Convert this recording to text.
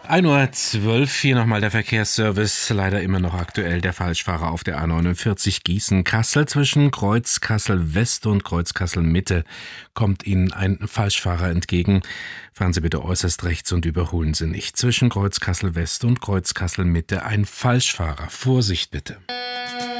1:12 Uhr, hier nochmal der Verkehrsservice, leider immer noch aktuell. Der Falschfahrer auf der A49 Gießen-Kassel zwischen Kreuz Kassel West und Kreuz Kassel Mitte kommt Ihnen ein Falschfahrer entgegen. Fahren Sie bitte äußerst rechts und überholen Sie nicht. Zwischen Kreuz Kassel West und Kreuz Kassel Mitte ein Falschfahrer. Vorsicht bitte.